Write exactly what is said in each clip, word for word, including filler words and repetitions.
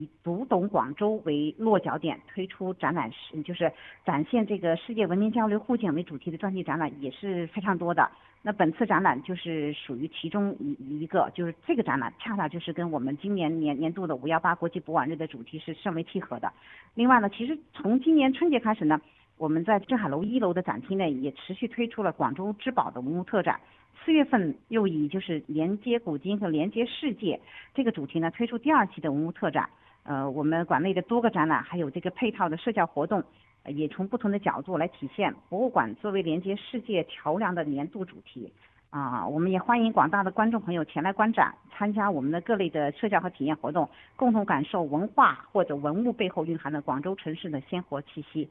以读懂广州为落脚点推出展览，就是展现这个世界文明交流互鉴为主题的专题展览也是非常多的。那本次展览就是属于其中一一个，就是这个展览恰恰就是跟我们今年年年度的五幺八国际博物馆日的主题是甚为契合的。另外呢，其实从今年春节开始呢，我们在镇海楼一楼的展厅内也持续推出了广州之宝的文物特展。四月份又以就是连接古今和连接世界这个主题呢，推出第二期的文物特展。呃，我们馆内的多个展览还有这个配套的社交活动，也从不同的角度来体现博物馆作为连接世界桥梁的年度主题。啊、呃，我们也欢迎广大的观众朋友前来观展，参加我们的各类的社交和体验活动，共同感受文化或者文物背后蕴含的广州城市的鲜活气息。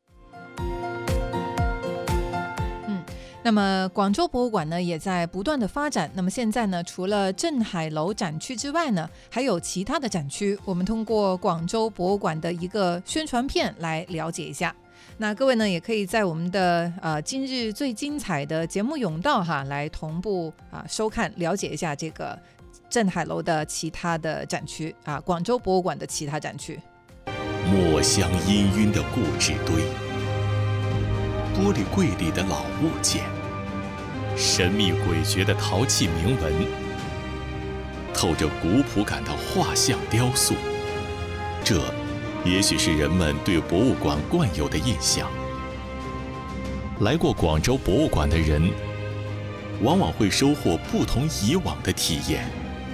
那么广州博物馆呢也在不断的发展，那么现在呢除了镇海楼展区之外呢，还有其他的展区，我们通过广州博物馆的一个宣传片来了解一下。那各位呢也可以在我们的呃今日最精彩的节目甬道哈来同步啊、呃、收看了解一下这个镇海楼的其他的展区啊，广州博物馆的其他展区。 墨香氤氲的故纸堆，玻璃柜里的老物件，神秘诡谲的陶器铭文，透着古朴感的画像雕塑，这也许是人们对博物馆惯有的印象。来过广州博物馆的人，往往会收获不同以往的体验。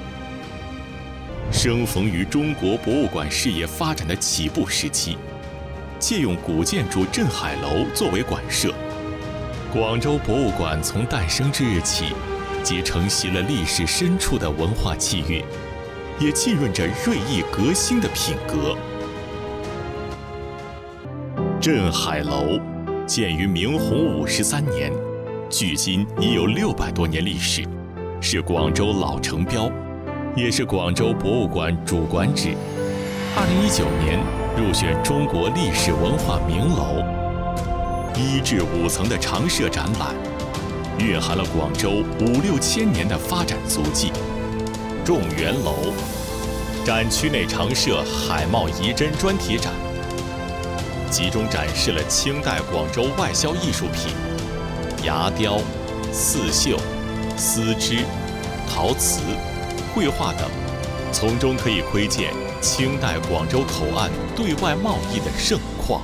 生逢于中国博物馆事业发展的起步时期，借用古建筑镇海楼作为馆舍，广州博物馆从诞生之日起，即承袭了历史深处的文化气韵，也浸润着锐意革新的品格。镇海楼建于明洪五十三年，距今已有六百多年历史，是广州老城标，也是广州博物馆主馆址。二零一九年入选中国历史文化名楼，一至五层的常设展览，蕴含了广州五六千年的发展足迹。众源楼展区内常设海贸遗珍专题展，集中展示了清代广州外销艺术品、牙雕、刺绣、丝织、陶瓷、绘画等，从中可以窥见清代广州口岸对外贸易的盛况。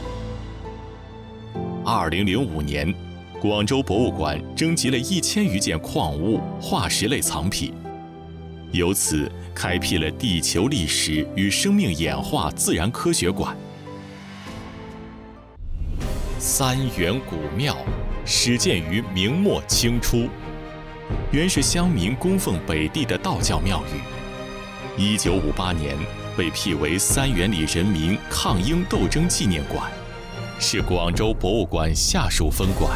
二零零五年，广州博物馆征集了一千余件矿物、化石类藏品，由此开辟了地球历史与生命演化自然科学馆。三元古庙始建于明末清初，原是乡民供奉北帝的道教庙宇。一九五八年被辟为三元里人民抗英斗争纪念馆，是广州博物馆下属分馆。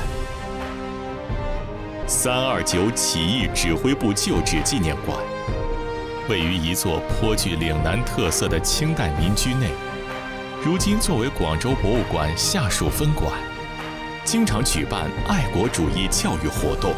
三二九起义指挥部旧址纪念馆位于一座颇具岭南特色的清代民居内，如今作为广州博物馆下属分馆，经常举办爱國主義教育活動。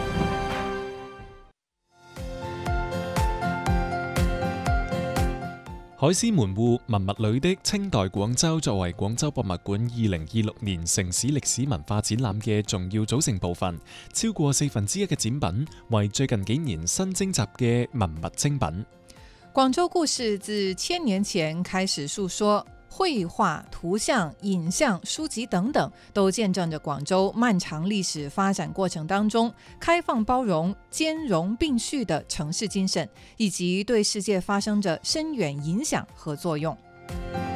海獅門戶文物裏的清代廣州作為廣州博物館二零二六年城市歷史文化展覽嘅重要組成部分，超過四分之一嘅展品為最近幾年新徵集嘅文物精品。 廣州故事自千年前開始述說，繪畫、圖像、影像、書籍等等，都見證着廣州漫長歷史發展過程當中開放包容、兼容並蓄的城市精神，以及對世界發生着深遠影響和作用。